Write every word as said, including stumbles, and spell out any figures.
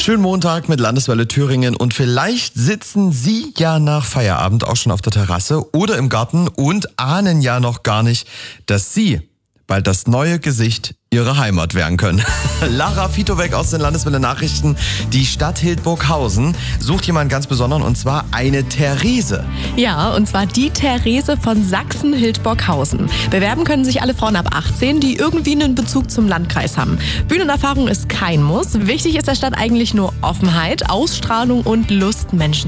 Schönen Montag mit Landeswelle Thüringen und vielleicht sitzen Sie ja nach Feierabend auch schon auf der Terrasse oder im Garten und ahnen ja noch gar nicht, dass Sie bald das neue Gesicht Ihrer Heimat werden können. Lara Fitowek aus den Landeswelle Nachrichten. Die Stadt Hildburghausen sucht jemanden ganz Besonderen und zwar eine Therese. Ja, und zwar die Therese von Sachsen-Hildburghausen. Bewerben können sich alle Frauen ab achtzehn, die irgendwie einen Bezug zum Landkreis haben. Bühnenerfahrung ist kein Muss. Wichtig ist der Stadt eigentlich nur Offenheit, Ausstrahlung und Lust, Menschen